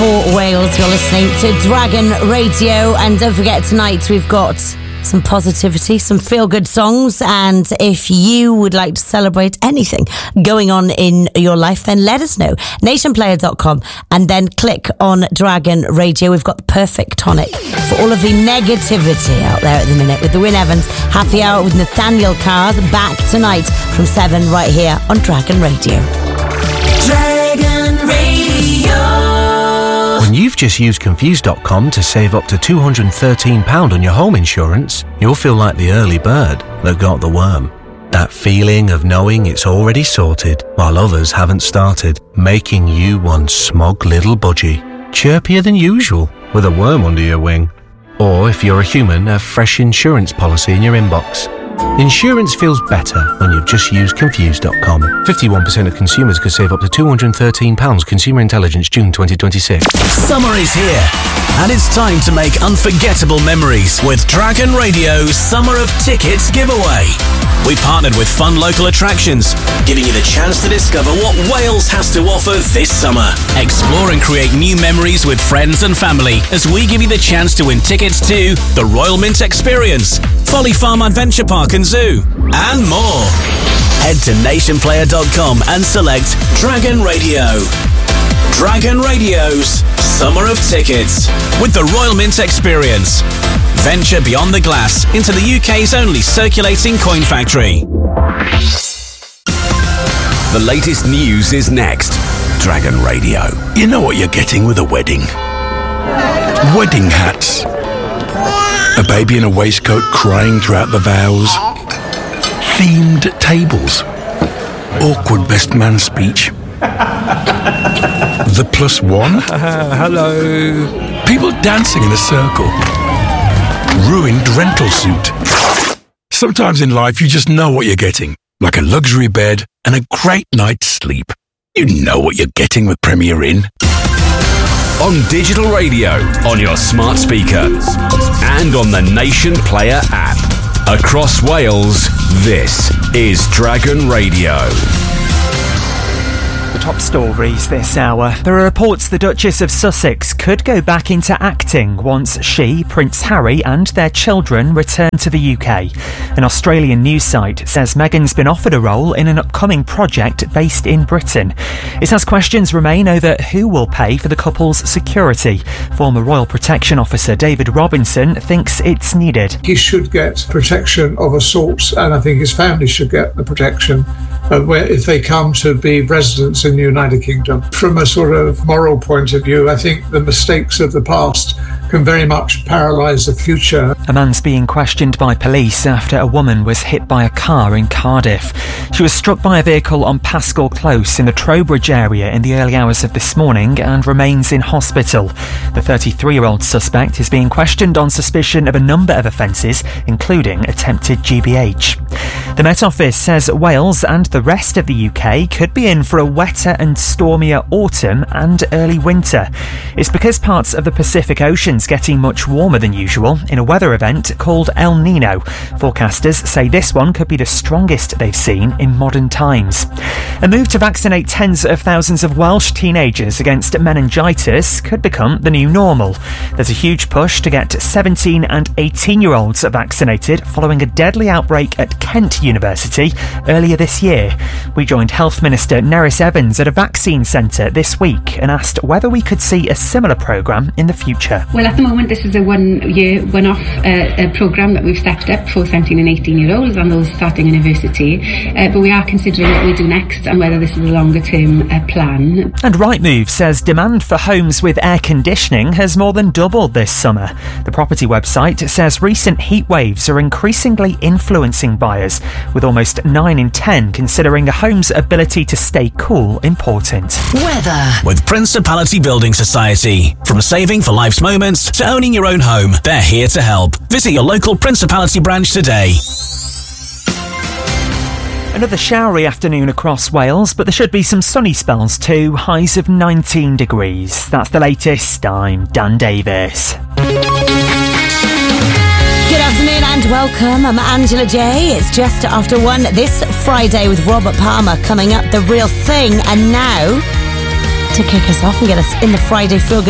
for Wales. You're listening to Dragon Radio, and don't forget, tonight we've got some positivity, some feel-good songs, and if you would like to celebrate anything going on in your life, then let us know. Nationplayer.com, and then click on Dragon Radio. We've got the perfect tonic for all of the negativity out there at the minute with the Wyn Evans Happy Hour with Nathaniel Cars, back tonight from 7 right here on Dragon Radio. Dragon Radio. When you've just used Confused.com to save up to £213 on your home insurance, you'll feel like the early bird that got the worm. That feeling of knowing it's already sorted while others haven't started, making you one smug little budgie, chirpier than usual with a worm under your wing. Or if you're a human, a fresh insurance policy in your inbox. Insurance feels better when you've just used Confused.com. 51% of consumers could save up to £213. Consumer Intelligence, June 2026. Summer is here, and it's time to make unforgettable memories with Dragon Radio's Summer of Tickets giveaway. We partnered with fun local attractions, giving you the chance to discover what Wales has to offer this summer. Explore and create new memories with friends and family as we give you the chance to win tickets to the Royal Mint Experience, Folly Farm Adventure Park and Zoo, and more. Head to nationplayer.com and select Dragon Radio. Dragon Radio's Summer of Tickets with the Royal Mint Experience. Venture beyond the glass into the UK's only circulating coin factory. The latest news is next. Dragon Radio. You know what you're getting with a wedding? Wedding hats. A baby in a waistcoat crying throughout the vows. Themed tables. Awkward best man speech. The plus one. Hello. People dancing in a circle. Ruined rental suit. Sometimes in life you just know what you're getting. Like a luxury bed and a great night's sleep. You know what you're getting with Premier Inn. On digital radio, on your smart speaker, and on the Nation Player app. Across Wales, this is Dragon Radio. The top stories this hour. There are reports the Duchess of Sussex could go back into acting once she, Prince Harry and their children return to the UK. An Australian news site says Meghan's been offered a role in an upcoming project based in Britain. It says questions remain over who will pay for the couple's security. Former Royal Protection Officer David Robinson thinks it's needed. He should get protection of a sort, and I think his family should get the protection if they come to be residents in the United Kingdom. From a sort of moral point of view, I think the mistakes of the past can very much paralyse the future. A man's being questioned by police after a woman was hit by a car in Cardiff. She was struck by a vehicle on Paschal Close in the Trowbridge area in the early hours of this morning and remains in hospital. The 33-year-old suspect is being questioned on suspicion of a number of offences, including attempted GBH. The Met Office says Wales and the rest of the UK could be in for a wetter and stormier autumn and early winter. It's because parts of the Pacific Ocean's getting much warmer than usual in a weather event called El Nino. Forecasters say this one could be the strongest they've seen in modern times. A move to vaccinate tens of thousands of Welsh teenagers against meningitis could become the new normal. There's a huge push to get 17 and 18-year-olds vaccinated following a deadly outbreak at Kent University earlier this year. We joined Health Minister Nerys Evans at a vaccine centre this week and asked whether we could see a similar programme in the future. Well, at the moment this is a one-off programme that we've set up for 17 and 18-year-olds and those starting university, but we are considering what we do next and whether this is a longer-term plan. And Rightmove says demand for homes with air conditioning has more than doubled this summer. The property website says recent heat waves are increasingly influencing buyers, with almost 9 in 10 considering a home's ability to stay cool important. Weather. With Principality Building Society. From saving for life's moments to owning your own home, they're here to help. Visit your local Principality branch today. Another showery afternoon across Wales, but there should be some sunny spells too, highs of 19 degrees. That's the latest. I'm Dan Davis. Good afternoon and welcome. I'm Angela J. It's just after 1 this Friday with Robert Palmer coming up, The Real Thing. And now, to kick us off and get us in the Friday Feel Good